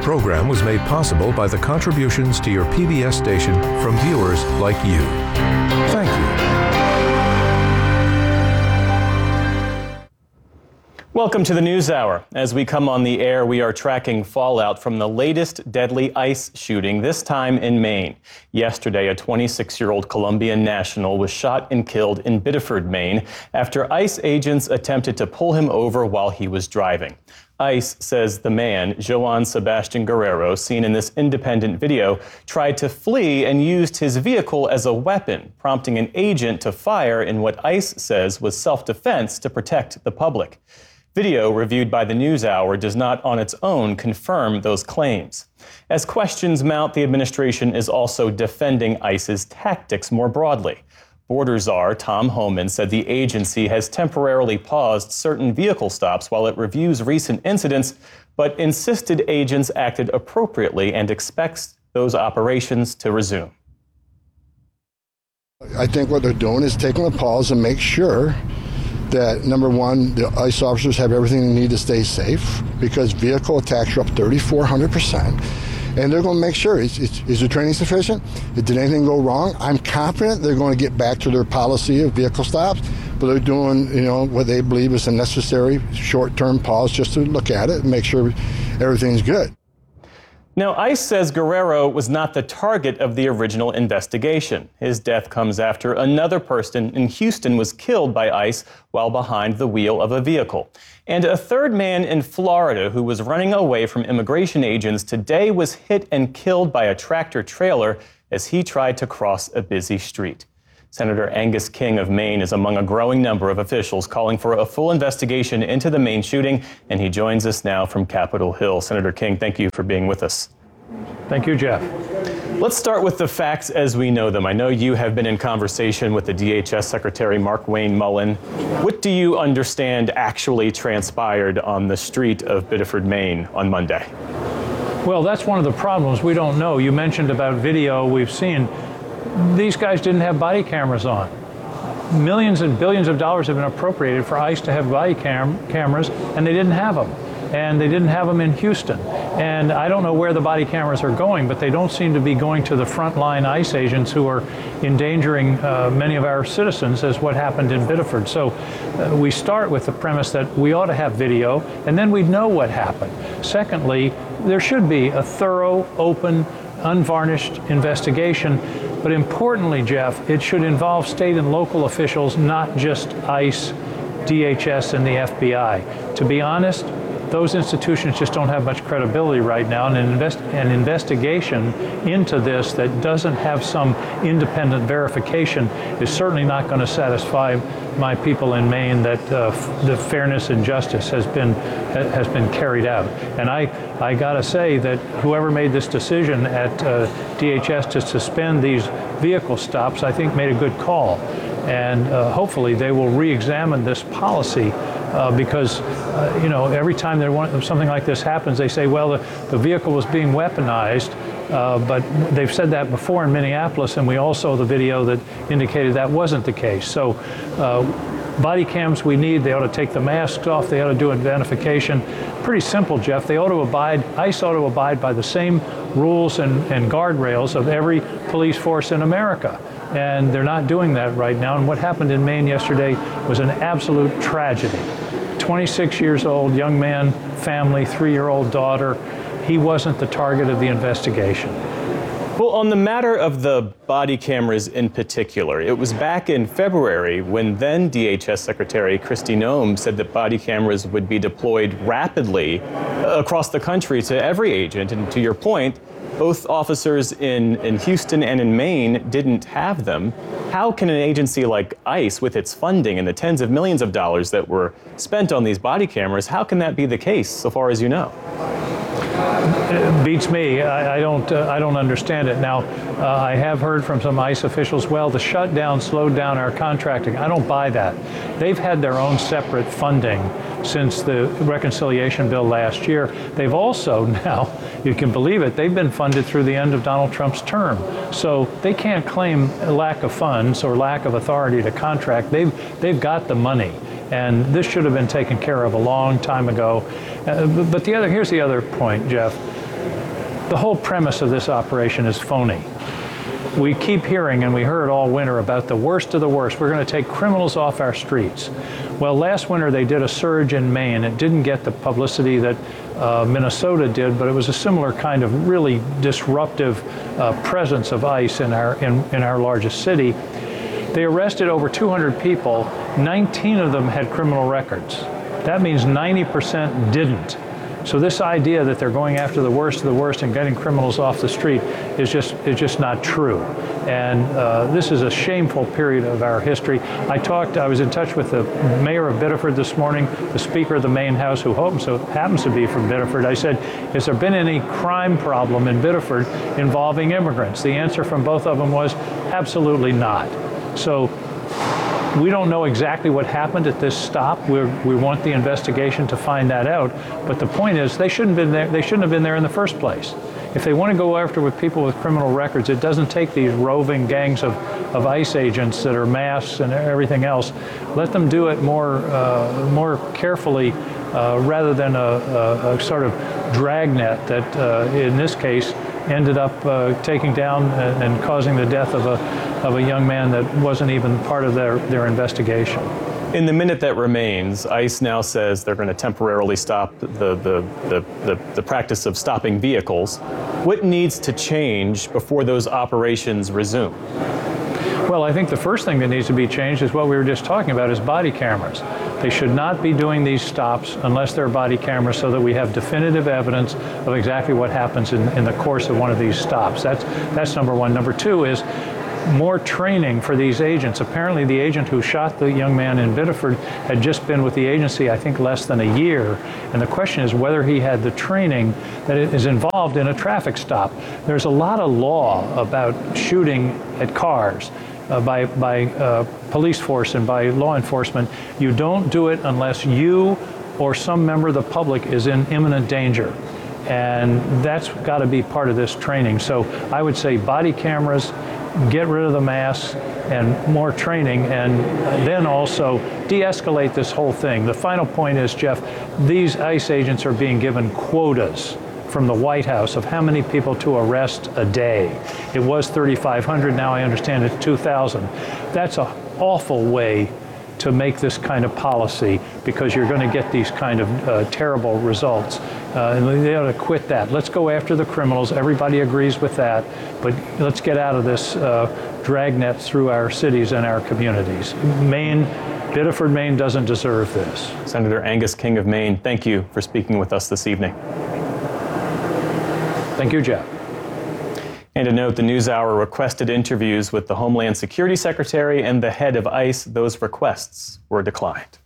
program was made possible by the contributions to your PBS station from viewers like you. Thank you. Welcome to the NewsHour. As we come on the air, we are tracking fallout from the latest deadly ICE shooting, this time in Maine. Yesterday, a 26-year-old Colombian national was shot and killed in Biddeford, Maine, after ICE agents attempted to pull him over while he was driving. ICE says the man, Joan Sebastian Guerrero, seen in this independent video, tried to flee and used his vehicle as a weapon, prompting an agent to fire in what ICE says was self-defense to protect the public. Video reviewed by the NewsHour does not on its own confirm those claims. As questions mount, the administration is also defending ICE's tactics more broadly. Border Czar Tom Homan said the agency has temporarily paused certain vehicle stops while it reviews recent incidents, but insisted agents acted appropriately and expects those operations to resume. I think what they're doing is taking a pause and make sure that, number one, the ICE officers have everything they need to stay safe, because vehicle attacks are up 3,400%. And they're going to make sure, is the training sufficient? Did anything go wrong? I'm confident they're going to get back to their policy of vehicle stops, but they're doing, what they believe is a necessary short-term pause just to look at it and make sure everything's good. Now, ICE says Guerrero was not the target of the original investigation. His death comes after another person in Houston was killed by ICE while behind the wheel of a vehicle. And a third man in Florida who was running away from immigration agents today was hit and killed by a tractor trailer as he tried to cross a busy street. Senator Angus King of Maine is among a growing number of officials calling for a full investigation into the Maine shooting, and he joins us now from Capitol Hill. Senator King, thank you for being with us. Thank you, Jeff. Let's start with the facts as we know them. I know you have been in conversation with the DHS Secretary Markwayne Mullin. What do you understand actually transpired on the street of Biddeford, Maine on Monday? Well, that's one of the problems. We don't know. You mentioned about video we've seen. These guys didn't have body cameras on. Millions and billions of dollars have been appropriated for ICE to have body cameras, and they didn't have them. And they didn't have them in Houston. And I don't know where the body cameras are going, but they don't seem to be going to the frontline ICE agents who are endangering many of our citizens, as what happened in Biddeford. So we start with the premise that we ought to have video, and then we'd know what happened. Secondly, there should be a thorough, open, unvarnished investigation. But importantly, Jeff, it should involve state and local officials, not just ICE, DHS, and the FBI. To be honest, those institutions just don't have much credibility right now, and an investigation into this that doesn't have some independent verification is certainly not going to satisfy my people in Maine that the fairness and justice has been carried out. And I got to say that whoever made this decision at DHS to suspend these vehicle stops, I think made a good call. And hopefully they will re-examine this policy because every time something like this happens, they say, well, the vehicle was being weaponized, but they've said that before in Minneapolis, and we all saw the video that indicated that wasn't the case. So body cams we need. They ought to take the masks off. They ought to do identification. Pretty simple, Jeff. ICE ought to abide by the same rules and guardrails of every police force in America. And they're not doing that right now. And what happened in Maine yesterday was an absolute tragedy. 26 years old, young man, family, 3-year-old daughter. He wasn't the target of the investigation. Well, on the matter of the body cameras in particular, it was back in February when then DHS Secretary Kristi Noem said that body cameras would be deployed rapidly across the country to every agent. And to your point, both officers in Houston and in Maine didn't have them. How can an agency like ICE, with its funding and the tens of millions of dollars that were spent on these body cameras, how can that be the case so far as you know? It beats me. I don't understand it. Now, I have heard from some ICE officials, well, the shutdown slowed down our contracting. I don't buy that. They've had their own separate funding since the reconciliation bill last year. They've also now, you can believe it, they've been funded through the end of Donald Trump's term. So they can't claim a lack of funds or lack of authority to contract. They've got the money. And this should have been taken care of a long time ago. But here's the other point, Jeff. The whole premise of this operation is phony. We keep hearing, and we heard all winter, about the worst of the worst. We're going to take criminals off our streets. Well, last winter they did a surge in Maine. It didn't get the publicity that Minnesota did, but it was a similar kind of really disruptive presence of ICE in our largest city. They arrested over 200 people. 19 of them had criminal records. That means 90% didn't. So this idea that they're going after the worst of the worst and getting criminals off the street is just not true. And this is a shameful period of our history. I was in touch with the mayor of Biddeford this morning, the Speaker of the Maine House, who happens to be from Biddeford. I said, has there been any crime problem in Biddeford involving immigrants? The answer from both of them was absolutely not. So we don't know exactly what happened at this stop. We want the investigation to find that out. But the point is, they shouldn't have been there in the first place. If they want to go after with people with criminal records, it doesn't take these roving gangs of ICE agents that are masked and everything else. Let them do it more carefully rather than a sort of dragnet that, in this case, ended up taking down and causing the death of a young man that wasn't even part of their investigation. In the minute that remains, ICE now says they're going to temporarily stop the practice of stopping vehicles. What needs to change before those operations resume? Well, I think the first thing that needs to be changed is what we were just talking about, is body cameras. They should not be doing these stops unless they're body cameras, so that we have definitive evidence of exactly what happens in the course of one of these stops. That's number one. Number two is more training for these agents. Apparently the agent who shot the young man in Biddeford had just been with the agency, I think, less than a year. And the question is whether he had the training that is involved in a traffic stop. There's a lot of law about shooting at cars by police force and by law enforcement. You don't do it unless you or some member of the public is in imminent danger. And that's got to be part of this training. So I would say body cameras, get rid of the masks, and more training, and then also de-escalate this whole thing. The final point is, Jeff, these ICE agents are being given quotas from the White House of how many people to arrest a day. It was 3,500, now I understand it's 2,000. That's an awful way to make this kind of policy, because you're going to get these kind of terrible results. And they ought to quit that. Let's go after the criminals. Everybody agrees with that. But let's get out of this dragnet through our cities and our communities. Biddeford, Maine doesn't deserve this. Senator Angus King of Maine, thank you for speaking with us this evening. Thank you, Jeff. And a note, the NewsHour requested interviews with the Homeland Security Secretary and the head of ICE. Those requests were declined.